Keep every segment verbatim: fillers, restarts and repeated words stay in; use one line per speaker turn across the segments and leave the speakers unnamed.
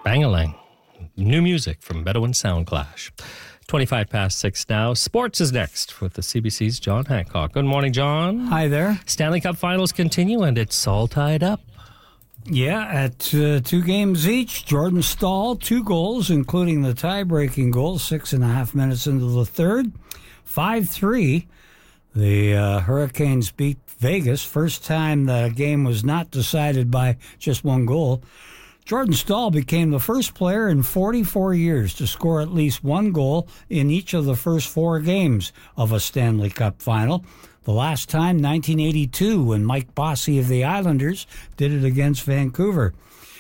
Bang-a-lang. New music from Bedouin Soundclash. twenty-five past six now. Sports is next with the C B C's John Hancock. Good morning, John.
Hi there.
Stanley Cup finals continue, and it's all tied up.
Yeah, at uh, two games each. Jordan Staal, two goals, including the tie-breaking goal, six and a half minutes into the third. five three. The uh, Hurricanes beat Vegas. First time the game was not decided by just one goal. Jordan Staal became the first player in forty-four years to score at least one goal in each of the first four games of a Stanley Cup final. The last time, nineteen eighty-two, when Mike Bossy of the Islanders did it against Vancouver.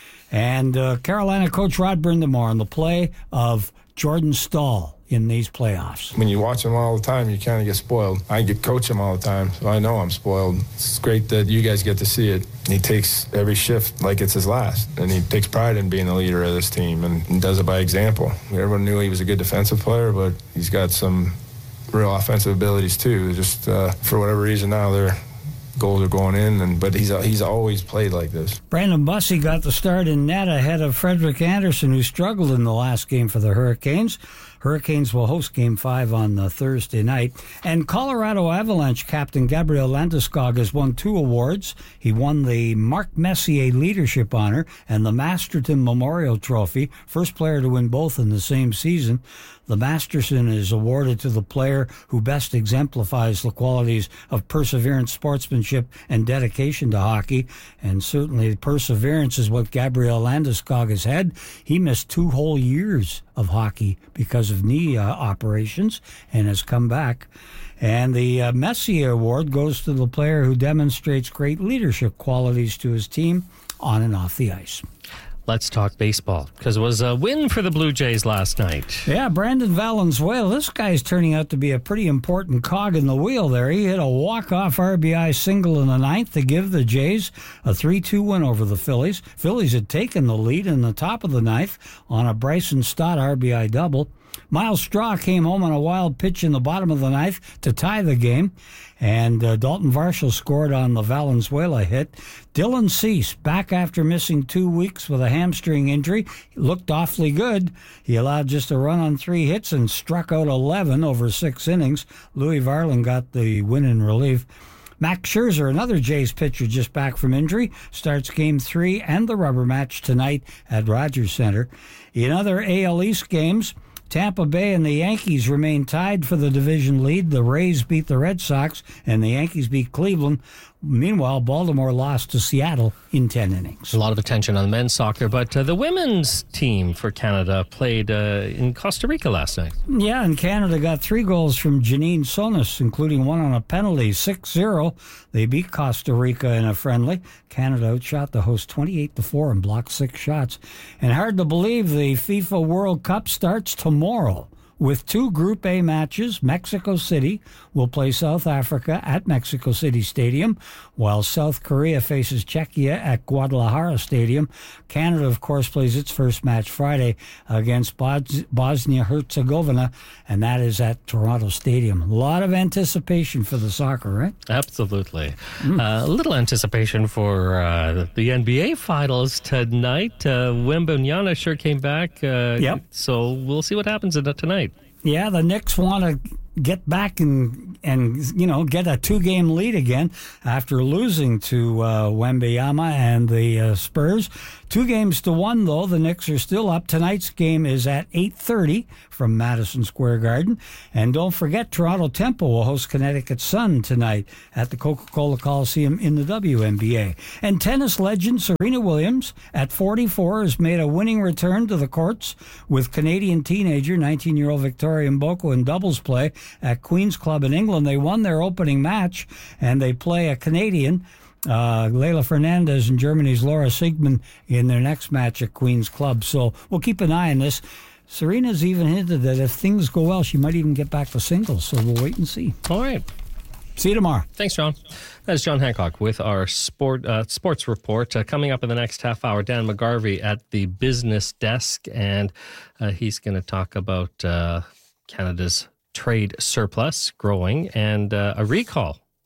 And uh, Carolina coach Rod Brind'Amour on the play of Jordan Staal in these playoffs.
When you watch him all the time, you kind of get spoiled. I get coach him all the time, so I know I'm spoiled. It's great that you guys get to see it. He takes every shift like it's his last, and he takes pride in being the leader of this team and, and does it by example. Everyone knew he was a good defensive player, but he's got some real offensive abilities too. Just uh, for whatever reason now, their goals are going in, and but he's he's always played like this.
Brandon Bussi got the start in net ahead of Frederik Andersen, who struggled in the last game for the Hurricanes. Hurricanes will host Game five on uh, Thursday night. And Colorado Avalanche captain Gabriel Landeskog has won two awards. He won the Mark Messier Leadership Honor and the Masterton Memorial Trophy, first player to win both in the same season. The Masterton is awarded to the player who best exemplifies the qualities of perseverance, sportsmanship, and dedication to hockey. And certainly perseverance is what Gabriel Landeskog has had. He missed two whole years of hockey because of knee uh, operations and has come back. And the uh, Messier Award goes to the player who demonstrates great leadership qualities to his team on and off the ice.
Let's talk baseball, because it was a win for the Blue Jays last night.
Yeah, Brandon Valenzuela, this guy's turning out to be a pretty important cog in the wheel there. He hit a walk-off R B I single in the ninth to give the Jays a three two win over the Phillies. Phillies had taken the lead in the top of the ninth on a Bryson Stott R B I double. Miles Straw came home on a wild pitch in the bottom of the ninth to tie the game, and uh, Dalton Varsho scored on the Valenzuela hit. Dylan Cease, back after missing two weeks with a hamstring injury, looked awfully good. He allowed just a run on three hits and struck out eleven over six innings. Louis Varland got the win in relief. Max Scherzer, another Jays pitcher just back from injury, starts Game three and the rubber match tonight at Rogers Center. In other A L East games, Tampa Bay and the Yankees remain tied for the division lead. The Rays beat the Red Sox, and the Yankees beat Cleveland. Meanwhile, Baltimore lost to Seattle in ten innings.
A lot of attention on men's soccer, but uh, the women's team for Canada played uh, in Costa Rica last night.
Yeah, and Canada got three goals from Janine Sonis, including one on a penalty, six zero. They beat Costa Rica in a friendly. Canada outshot the host twenty-eight to four and blocked six shots. And hard to believe, the FIFA World Cup starts tomorrow with two Group A matches. Mexico City will play South Africa at Mexico City Stadium, while South Korea faces Czechia at Guadalajara Stadium. Canada, of course, plays its first match Friday against Bos- Bosnia-Herzegovina, and that is at Toronto Stadium. A lot of anticipation for the soccer, right?
Absolutely. Mm. Uh, a little anticipation for uh, the N B A Finals tonight. Uh, Wembanyama sure came back, uh,
yep.
So we'll see what happens in it tonight.
Yeah, the Knicks want to get back and, and you know, get a two-game lead again after losing to uh, Wembanyama and the uh, Spurs. Two games to one, though. The Knicks are still up. Tonight's game is at eight thirty from Madison Square Garden. And don't forget, Toronto Temple will host Connecticut Sun tonight at the Coca-Cola Coliseum in the W N B A. And tennis legend Serena Williams, at forty-four, has made a winning return to the courts with Canadian teenager, nineteen-year-old Victoria Mboko, in doubles play at Queen's Club in England. They won their opening match, and they play a Canadian, Uh, Leila Fernandez and Germany's Laura Siegman in their next match at Queen's Club. So we'll keep an eye on this. Serena's even hinted that if things go well, she might even get back to singles. So we'll wait and see.
All right.
See you tomorrow.
Thanks, John. That's John Hancock with our sport uh, sports report. Uh, coming up in the next half hour, Dan McGarvey at the business desk, and uh, he's going to talk about uh, Canada's trade surplus growing and uh, a recall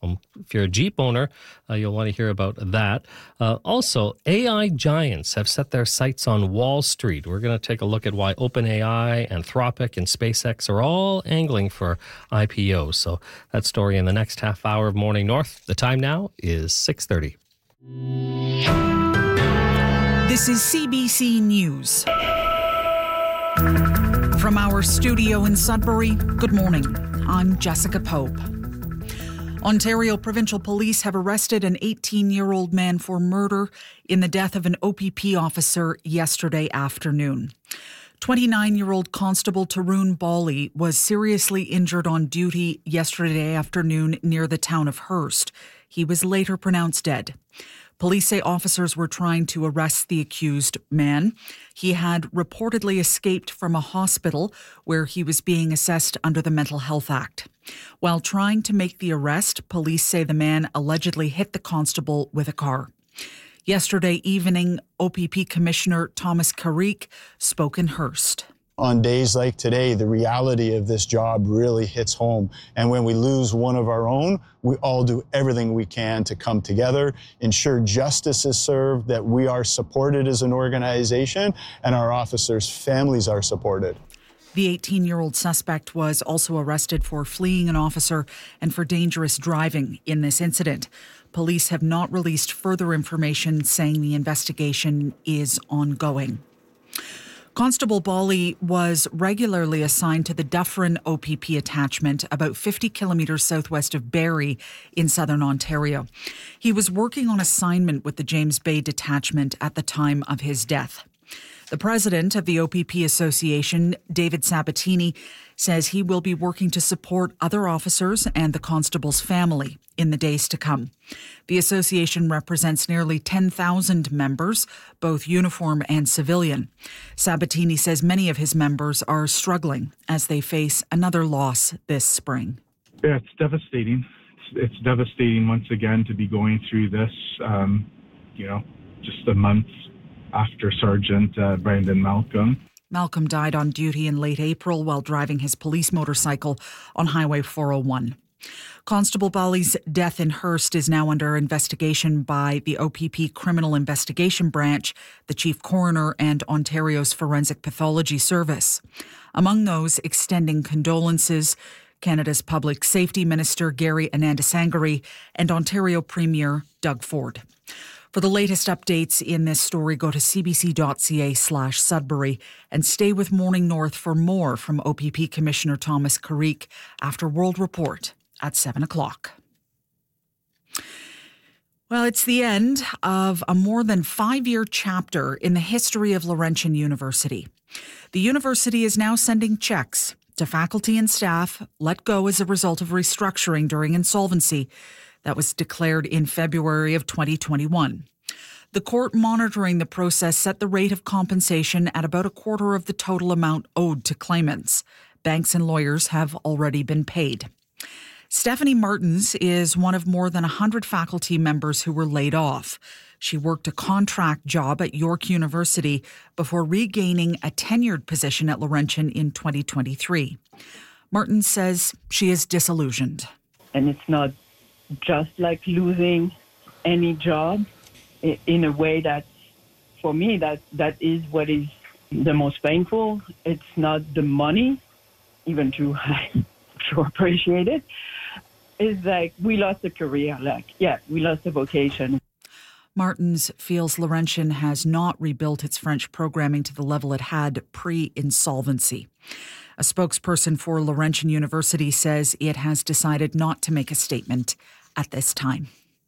Um, if you're a Jeep owner, uh, you'll want to hear about that. Uh, also, A I giants have set their sights on Wall Street. We're going to take a look at why OpenAI, Anthropic, and SpaceX are all angling for I P Os. So that story in the next half hour of Morning North. The time now is six thirty.
This is C B C News. From our studio in Sudbury, good morning. I'm Jessica Pope. Ontario Provincial Police have arrested an eighteen-year-old man for murder in the death of an O P P officer yesterday afternoon. twenty-nine-year-old Constable Tarun Bali was seriously injured on duty yesterday afternoon near the town of Hearst. He was later pronounced dead. Police say officers were trying to arrest the accused man. He had reportedly escaped from a hospital where he was being assessed under the Mental Health Act. While trying to make the arrest, police say the man allegedly hit the constable with a car. Yesterday evening, O P P Commissioner Thomas Carrique spoke in Hearst.
On days like today, the reality of this job really hits home. And when we lose one of our own, we all do everything we can to come together, ensure justice is served, that we are supported as an organization, and our officers' families are supported.
The eighteen-year-old suspect was also arrested for fleeing an officer and for dangerous driving in this incident. Police have not released further information, saying the investigation is ongoing. Constable Bali was regularly assigned to the Dufferin O P P attachment about fifty kilometres southwest of Barrie in southern Ontario. He was working on assignment with the James Bay detachment at the time of his death. The president of the O P P Association, David Sabatini, says he will be working to support other officers and the constable's family in the days to come. The association represents nearly ten thousand members, both uniform and civilian. Sabatini says many of his members are struggling as they face another loss this spring.
Yeah, it's devastating. It's, it's devastating once again to be going through this, um, you know, just a month after Sergeant uh, Brandon Malcolm.
Malcolm died on duty in late April while driving his police motorcycle on Highway four oh one. Constable Bali's death in Hearst is now under investigation by the O P P Criminal Investigation Branch, the Chief Coroner, and Ontario's Forensic Pathology Service. Among those extending condolences, Canada's Public Safety Minister Gary Anandasangari and Ontario Premier Doug Ford. For the latest updates in this story, go to cbc.ca slash Sudbury and stay with Morning North for more from O P P Commissioner Thomas Carrique after World Report at seven o'clock. Well, it's the end of a more than five-year chapter in the history of Laurentian University. The university is now sending checks to faculty and staff let go as a result of restructuring during insolvency that was declared in February of twenty twenty-one. The court monitoring the process set the rate of compensation at about a quarter of the total amount owed to claimants. Banks and lawyers have already been paid. Stephanie Martins is one of more than one hundred faculty members who were laid off. She worked a contract job at York University before regaining a tenured position at Laurentian in twenty twenty-three. Martins says she is disillusioned.
And it's not just like losing any job in a way that, for me, that, that is what is the most painful. It's not the money, even though I sure appreciate it. It's like we lost a career, like, yeah, we lost a vocation.
Martins feels Laurentian has not rebuilt its French programming to the level it had pre-insolvency. A spokesperson for Laurentian University says it has decided not to make a statement at this time.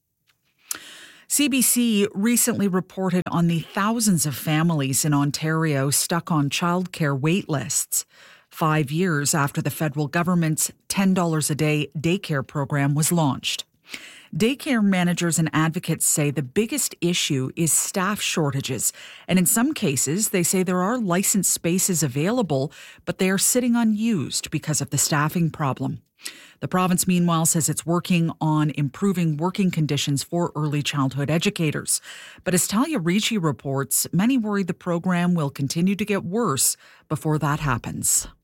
C B C recently reported on the thousands of families in Ontario stuck on childcare wait lists, five years after the federal government's ten dollars a day daycare program was launched. Daycare managers and advocates say the biggest issue is staff shortages, and in some cases, they say there are licensed spaces available, but they are sitting unused because of the staffing problem. The province, meanwhile, says it's working on improving working conditions for early childhood educators. But as Talia Ricci reports, many worry the program will continue to get worse before that happens.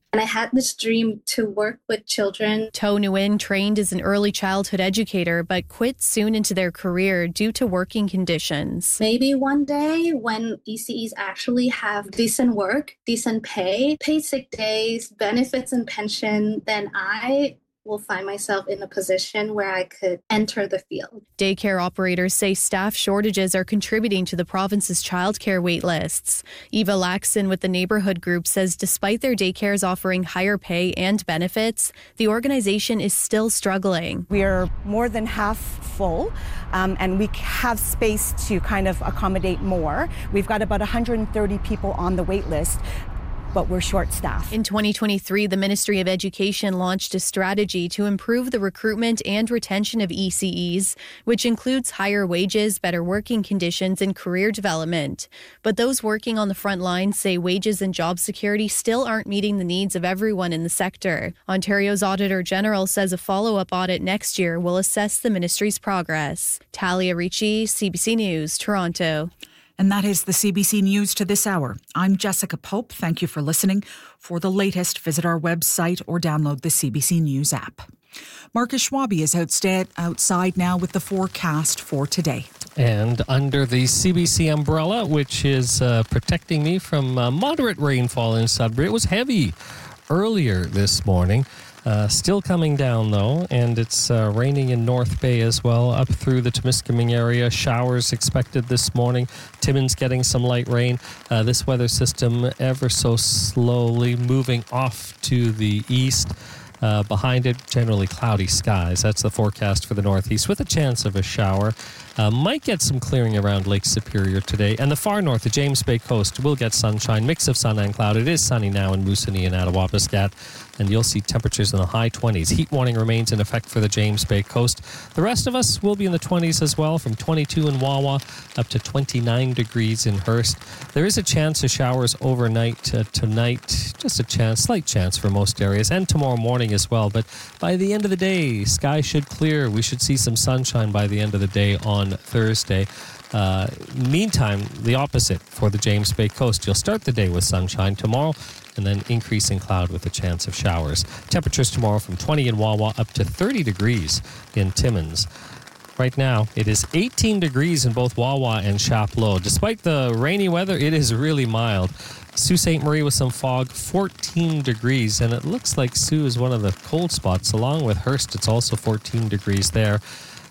And I had this dream to work with children.
To Nguyen trained as an early childhood educator, but quit soon into their career due to working conditions.
Maybe one day when E C Es actually have decent work, decent pay, paid sick days, benefits and pension, then I will find myself in a position where I could enter the field.
Daycare operators say staff shortages are contributing to the province's childcare wait lists. Eva Laxon with the neighborhood group says despite their daycares offering higher pay and benefits, the organization is still struggling.
We are more than half full, um, and we have space to kind of accommodate more. We've got about one hundred thirty people on the wait list, but we're short-staffed.
In twenty twenty-three, the Ministry of Education launched a strategy to improve the recruitment and retention of E C Es, which includes higher wages, better working conditions, and career development. But those working on the front lines say wages and job security still aren't meeting the needs of everyone in the sector. Ontario's Auditor General says a follow-up audit next year will assess the ministry's progress. Talia Ricci, C B C News, Toronto.
And that is the C B C News to this hour. I'm Jessica Pope. Thank you for listening. For the latest, visit our website or download the C B C News app. Marcus Schwabe is outsta- outside now with the forecast for today.
And under the C B C umbrella, which is uh, protecting me from uh, moderate rainfall in Sudbury, it was heavy earlier this morning. Uh, still coming down, though, and it's uh, raining in North Bay as well, up through the Temiskaming area. Showers expected this morning. Timmins getting some light rain. Uh, this weather system ever so slowly moving off to the east. Uh, behind it, generally cloudy skies. That's the forecast for the northeast with a chance of a shower. Uh, might get some clearing around Lake Superior today. And the far north, the James Bay coast, will get sunshine, mix of sun and cloud. It is sunny now in Moosonee and Attawapiskat, and you'll see temperatures in the high twenties. Heat warning remains in effect for the James Bay coast. The rest of us will be in the twenties as well, from twenty-two in Wawa up to twenty-nine degrees in Hearst. There is a chance of showers overnight uh, tonight, just a chance, slight chance for most areas, and tomorrow morning as well. But by the end of the day, sky should clear. We should see some sunshine by the end of the day on Thursday. Uh, meantime, the opposite for the James Bay coast. You'll start the day with sunshine tomorrow and then increasing cloud with a chance of showers. Temperatures tomorrow from twenty in Wawa up to thirty degrees in Timmins. Right now, it is eighteen degrees in both Wawa and Chapleau. Despite the rainy weather, it is really mild. Sault Ste. Marie with some fog, fourteen degrees, and it looks like Sault is one of the cold spots. Along with Hearst, it's also fourteen degrees there.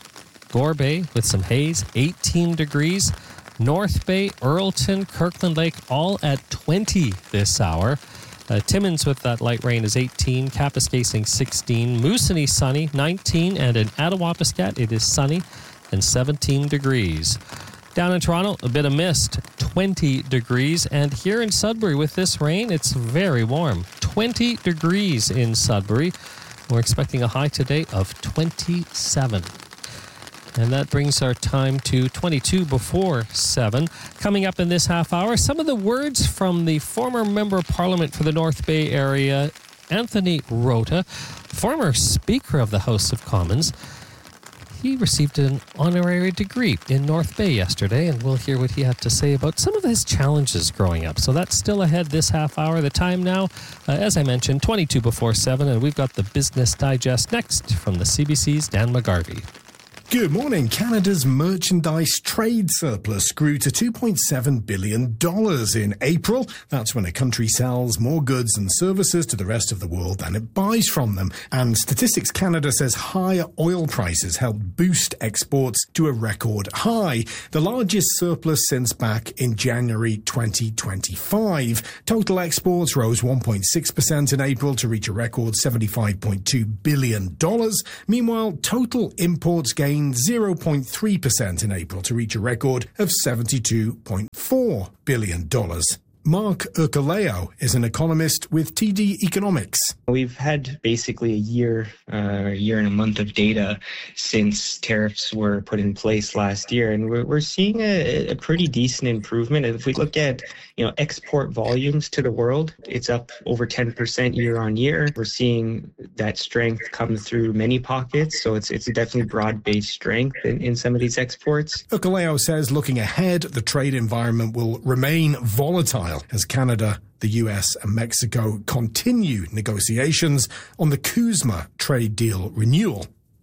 Gore Bay with some haze, eighteen degrees. North Bay, Earlton, Kirkland Lake, all at twenty this hour. Uh, Timmins with that light rain is eighteen, Kapuskasing sixteen, Moosonee sunny, nineteen, and in Attawapiskat it is sunny and seventeen degrees. Down in Toronto, a bit of mist, twenty degrees, and here in Sudbury with this rain, it's very warm, twenty degrees in Sudbury. We're expecting a high today of twenty-seven. And that brings our time to twenty-two before seven. Coming up in this half hour, some of the words from the former Member of Parliament for the North Bay area, Anthony Rota, former Speaker of the House of Commons. He received an honorary degree in North Bay yesterday, and we'll hear what he had to say about some of his challenges growing up. So that's still ahead this half hour. The time now, uh, as I mentioned, twenty-two before seven, and we've got the Business Digest next from the C B C's Dan McGarvey.
Good morning. Canada's merchandise trade surplus grew to two point seven billion dollars in April. That's when a country sells more goods and services to the rest of the world than it buys from them. And Statistics Canada says higher oil prices helped boost exports to a record high, the largest surplus since back in January twenty twenty-five. Total exports rose one point six percent in April to reach a record seventy-five point two billion dollars. Meanwhile, total imports gained zero point three percent in April to reach a record of seventy-two point four billion dollars. Mark Urkaleo is an economist with T D Economics.
We've had basically a year, uh, a year and a month of data since tariffs were put in place last year, and we're, we're seeing a, a pretty decent improvement. If we look at, you know, export volumes to the world, it's up over ten percent year on year. We're seeing that strength come through many pockets, so it's it's definitely broad-based strength in, in some of these exports.
Urkaleo says looking ahead, the trade environment will remain volatile as Canada The U S and Mexico continue negotiations on the CUSMA trade deal renewal.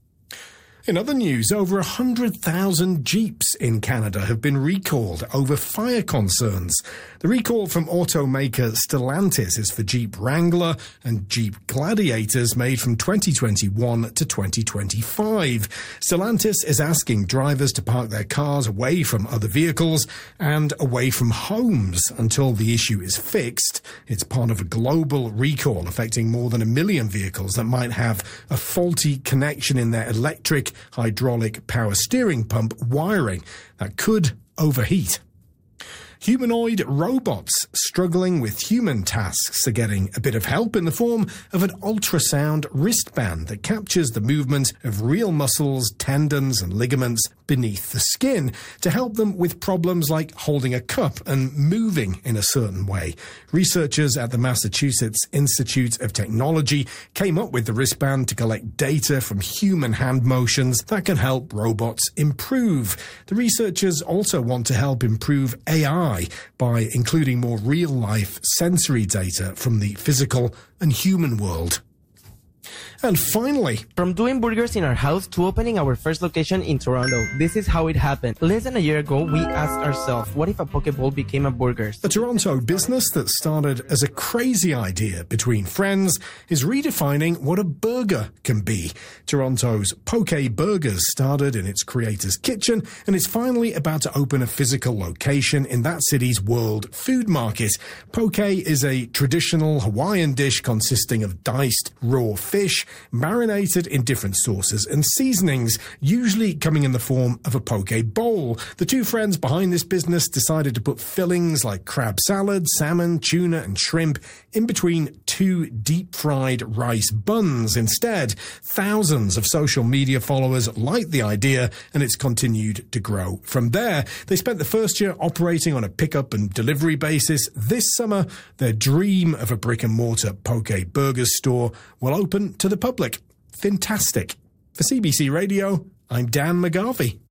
In other news, over one hundred thousand Jeeps in Canada have been recalled over fire concerns. The recall from automaker Stellantis is for Jeep Wrangler and Jeep Gladiators made from twenty twenty-one to twenty twenty-five. Stellantis is asking drivers to park their cars away from other vehicles and away from homes until the issue is fixed. It's part of a global recall affecting more than a million vehicles that might have a faulty connection in their electric hydraulic power steering pump wiring that could overheat. Humanoid robots struggling with human tasks are getting a bit of help in the form of an ultrasound wristband that captures the movement of real muscles, tendons and ligaments beneath the skin to help them with problems like holding a cup and moving in a certain way. Researchers at the Massachusetts Institute of Technology came up with the wristband to collect data from human hand motions that can help robots improve. The researchers also want to help improve A I by including more real-life sensory data from the physical and human world. And finally,
from doing burgers in our house to opening our first location in Toronto, this is how it happened. Less than a year ago, we asked ourselves, what if a poke bowl became a burger?
A Toronto business that started as a crazy idea between friends is redefining what a burger can be. Toronto's Poke Burgers started in its creator's kitchen and is finally about to open a physical location in that city's World Food Market. Poke is a traditional Hawaiian dish consisting of diced raw fish, marinated in different sauces and seasonings, usually coming in the form of a poke bowl. The two friends behind this business decided to put fillings like crab salad, salmon, tuna and shrimp in between two deep-fried rice buns instead. Thousands of social media followers liked the idea and it's continued to grow from there. They spent the first year operating on a pickup and delivery basis. This summer, their dream of a brick-and-mortar Poke Burgers store will open to the public. Fantastic. For C B C Radio, I'm Dan McGarvey.